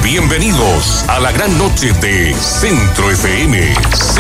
Bienvenidos a la gran noche de Centro FM.